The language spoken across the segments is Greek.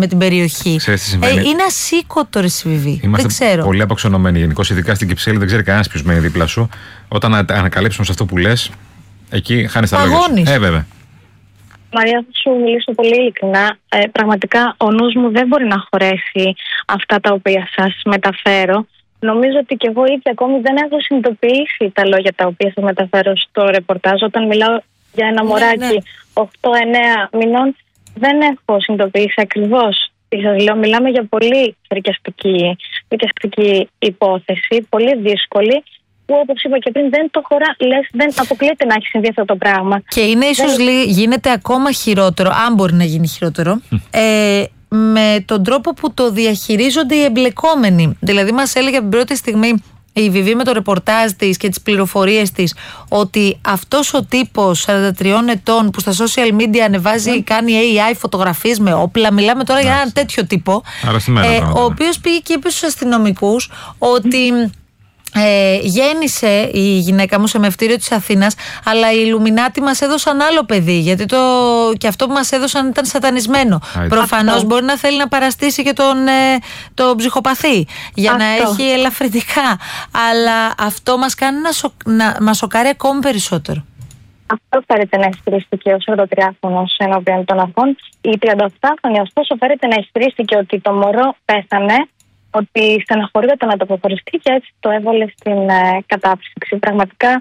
με την περιοχή. Είναι ασήκωτο ρε Σιβιβή. Είμαστε δεν ξέρω. Πολύ αποξενωμένοι γενικώς, ειδικά στην Κυψέλη, δεν ξέρει κανένας ποιος μένει δίπλα σου. Όταν ανακαλύψουμε σε αυτό που λες, εκεί χάνεις τα λόγια σου. Βέβαια. Μαρία, θα σου μιλήσω πολύ ειλικρινά. Πραγματικά ο νους μου δεν μπορεί να χωρέσει αυτά τα οποία σας μεταφέρω. Νομίζω ότι και εγώ ήδη ακόμη δεν έχω συνειδητοποιήσει τα λόγια τα οποία θα μεταφέρω στο ρεπορτάζ. Όταν μιλάω για ένα μωράκι 8-9 μηνών, δεν έχω συνειδητοποιήσει ακριβώς τι σας λέω. Μιλάμε για πολύ φρικιαστική υπόθεση, πολύ δύσκολη, που όπως είπα και πριν δεν το χωρά, λες, δεν αποκλείεται να έχει συμβεί αυτό το πράγμα. Και είναι ίσως γίνεται ακόμα χειρότερο, αν μπορεί να γίνει χειρότερο, με τον τρόπο που το διαχειρίζονται οι εμπλεκόμενοι. Δηλαδή μας έλεγε από την πρώτη στιγμή η Βιβί με το ρεπορτάζ της και τις πληροφορίες της ότι αυτός ο τύπος 43 ετών που στα social media ανεβάζει, κάνει AI φωτογραφίες με όπλα, μιλάμε τώρα για έναν τέτοιο τύπο, ο οποίος πήγε και είπε στους αστυνομικούς ότι γέννησε η γυναίκα μου σε μευτήριο της Αθήνας, αλλά οι Ιλουμινάτοι μας έδωσαν άλλο παιδί, γιατί και αυτό που μας έδωσαν ήταν σατανισμένο. Προφανώς μπορεί να θέλει να παραστήσει και τον ψυχοπαθή για να έχει ελαφρυντικά, αλλά αυτό μας κάνει να μας σοκάρει ακόμη περισσότερο. Αυτό φέρεται να ισχυρίστηκε ο 43χρονος ενώπιον των αρχών. Η 38χρονη ωστόσο φέρεται να ισχυρίστηκε ότι το μωρό πέθανε, ότι στεναχωρείται να το αποχωριστεί και έτσι το έβαλε στην κατάψυξη. Πραγματικά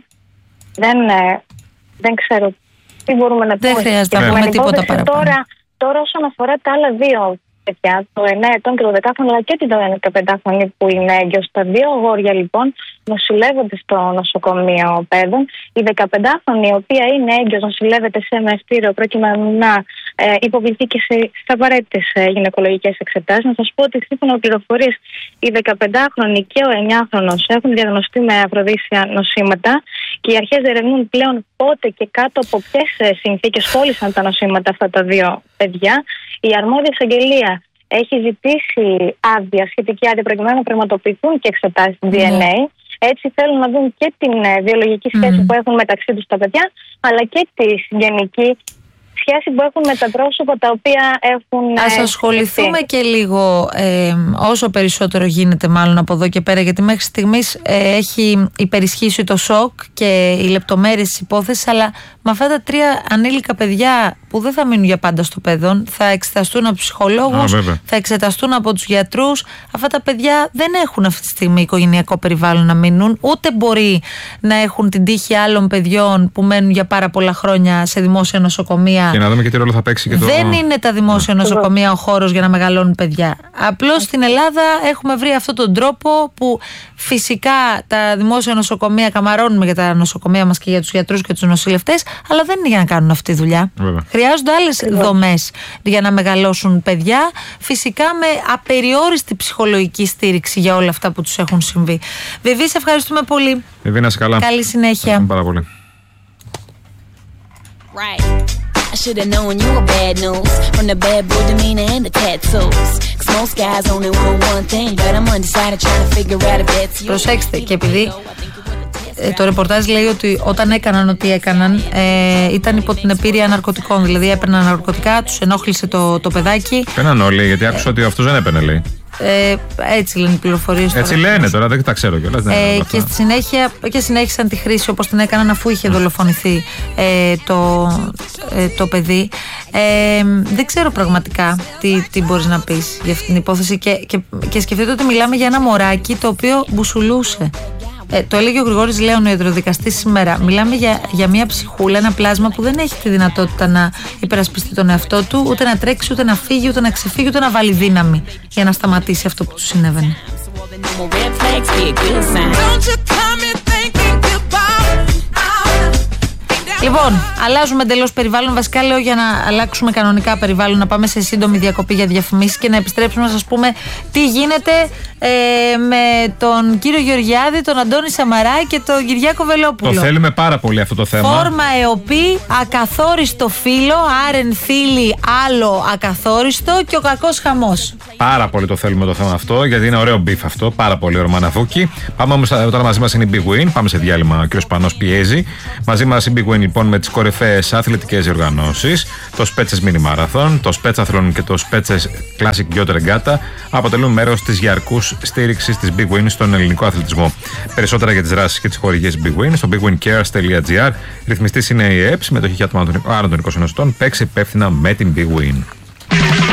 δεν ξέρω τι μπορούμε να πούμε. Δεν χρειάζεται να πούμε τίποτα παραπάνω. Τώρα όσον αφορά τα άλλα δύο παιδιά, το 9 ετών και το 10χρονο, αλλά και την 15χρονη που είναι έγκυος, τα δύο αγόρια λοιπόν νοσηλεύονται στο νοσοκομείο παιδών. Η 15χρονη, η οποία είναι έγκυος, νοσηλεύεται σε μευτήριο προκειμένου να υποβληθεί και σε απαραίτητες γυναικολογικές εξετάσεις. Να σας πω ότι σύμφωνα με πληροφορίες, η 15χρονη και ο 9χρονος έχουν διαγνωστεί με αφροδίσια νοσήματα και οι αρχές ερευνούν πλέον πότε και κάτω από ποιες συνθήκες κόλλησαν τα νοσήματα αυτά τα δύο παιδιά. Η αρμόδια εισαγγελία έχει ζητήσει σχετική άδεια προκειμένου να πραγματοποιηθούν και εξετάσεις DNA. Έτσι θέλουν να δουν και την βιολογική σχέση που έχουν μεταξύ τους τα παιδιά, αλλά και τη συγγενική σχέση που έχουν με τα πρόσωπα τα οποία έχουν. Ας ασχοληθούμε και λίγο όσο περισσότερο γίνεται μάλλον από εδώ και πέρα, γιατί μέχρι στιγμής έχει υπερισχύσει το σοκ και οι λεπτομέρειες της υπόθεσης, αλλά με αυτά τα 3 ανήλικα παιδιά που δεν θα μείνουν για πάντα στο παιδόν, θα εξεταστούν από ψυχολόγους, θα εξεταστούν από τους γιατρούς. Αυτά τα παιδιά δεν έχουν αυτή τη στιγμή οικογενειακό περιβάλλον να μείνουν, ούτε μπορεί να έχουν την τύχη άλλων παιδιών που μένουν για πάρα πολλά χρόνια σε δημόσια νοσοκομεία. Και να δούμε και τι ρόλο θα παίξει και δεν είναι τα δημόσια νοσοκομεία ο χώρος για να μεγαλώνουν παιδιά. Απλώς στην Ελλάδα έχουμε βρει αυτόν τον τρόπο που φυσικά τα δημόσια νοσοκομεία καμαρώνουμε για τα νοσοκομεία μας και για τους γιατρούς και τους νοσηλευτές, αλλά δεν είναι για να κάνουν αυτή τη δουλειά. Χρειάζονται άλλες δομές για να μεγαλώσουν παιδιά, φυσικά με απεριόριστη ψυχολογική στήριξη για όλα αυτά που τους έχουν συμβεί. Βιβί, σε ευχαριστούμε πολύ. Βιβί, να είσαι καλά. Καλή συνέχεια. Πάρα πολύ. I should have known you were bad news from the bad boy demeanor and the tattoos. Cause most guys only want one thing, but I'm undecided trying to figure out if that's you. Προσέξτε, και επειδή το ρεπορτάζ λέει ότι όταν έκαναν ό,τι έκαναν ήταν υπό την επίρρεια ναρκωτικών, δηλαδή έπαιρναν ναρκωτικά, τους ενόχλησε το παιδάκι. Παίρναν όλοι, γιατί άκουσα ότι αυτός δεν έπαιρνε, λέει. Έτσι λένε οι πληροφορίες. Έτσι λένε τώρα, δεν τα ξέρω κιόλας. Και στη συνέχεια και συνέχισαν τη χρήση όπως την έκαναν αφού είχε δολοφονηθεί το παιδί. Δεν ξέρω πραγματικά τι μπορείς να πεις για αυτή την υπόθεση και σκεφτείτε ότι μιλάμε για ένα μωράκι το οποίο μπουσουλούσε. Το έλεγε ο Γρηγόρης Λέων, ο ιατροδικαστής, σήμερα. Μιλάμε για μια ψυχούλα, ένα πλάσμα που δεν έχει τη δυνατότητα να υπερασπιστεί τον εαυτό του, ούτε να τρέξει, ούτε να φύγει, ούτε να ξεφύγει, ούτε να βάλει δύναμη για να σταματήσει αυτό που του συνέβαινε. Λοιπόν, αλλάζουμε εντελώς περιβάλλον. Βασικά λέω για να αλλάξουμε κανονικά περιβάλλον, να πάμε σε σύντομη διακοπή για διαφημίσεις και να επιστρέψουμε να σας πούμε τι γίνεται με τον κύριο Γεωργιάδη, τον Αντώνη Σαμαρά και τον Κυριάκο Βελόπουλο. Το θέλουμε πάρα πολύ αυτό το θέμα. Φόρμα ΕΟΠΗ, ακαθόριστο φύλλο, άρεν θύλι άλλο ακαθόριστο και ο κακός χαμός. Πάρα πολύ το θέλουμε το θέμα αυτό, γιατί είναι ωραίο μπιφ αυτό, πάρα πολύ ωραίο μαναβούκι. Πάμε όμως, τώρα μαζί μας είναι η Big Win, πάμε σε διάλειμμα, ο κ. Πανός πιέζει. Μαζί μας η Big Win λοιπόν με τις κορυφαίες αθλητικές διοργανώσεις, το Spetses Mini Marathon, το Spetsathlon και το Spetses Classic Yacht Regatta αποτελούν μέρος της διαρκούς στήριξης της Big Win στον ελληνικό αθλητισμό. Περισσότερα για τις δράσεις και τις χορηγίες Big Win στο bigwincares.gr. Ρυθμιστής είναι η ΕΕΠ, συμμετοχή για άτομα άνω των 21 ετών. Παίξε υπεύθυνα με την Big Win.